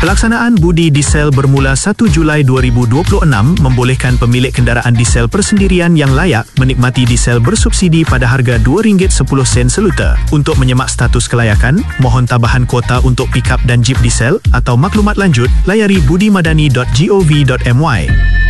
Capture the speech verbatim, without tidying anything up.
Pelaksanaan budi diesel bermula satu Julai dua ribu dua puluh enam membolehkan pemilik kenderaan diesel persendirian yang layak menikmati diesel bersubsidi pada harga dua ringgit sepuluh sen seliter. Untuk menyemak status kelayakan, mohon tambahan kuota untuk pikap dan jeep diesel atau maklumat lanjut, layari budimadani dot gov dot my.